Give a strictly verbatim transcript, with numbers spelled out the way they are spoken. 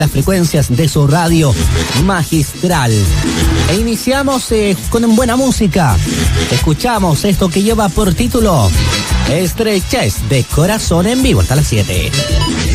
las frecuencias de su radio magistral. E iniciamos eh, con buena música. Escuchamos esto que lleva por título Estrechez de Corazón en vivo hasta las siete.